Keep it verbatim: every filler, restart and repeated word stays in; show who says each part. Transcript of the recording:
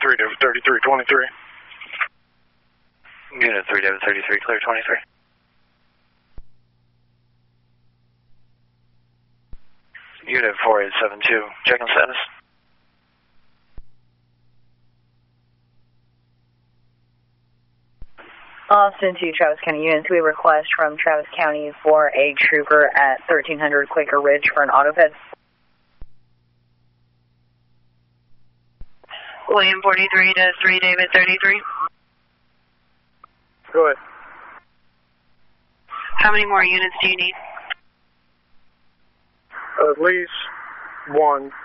Speaker 1: three, David thirty-three twenty-three.
Speaker 2: Unit three, David thirty-three, clear twenty-three. Unit four eight seven two, check on status.
Speaker 3: Austin to Travis County units, we request from Travis County for a trooper at thirteen hundred Quaker Ridge for an autoped.
Speaker 4: William forty-three to three, David thirty-three.
Speaker 1: Go ahead.
Speaker 4: How many more units do you need?
Speaker 1: At least one.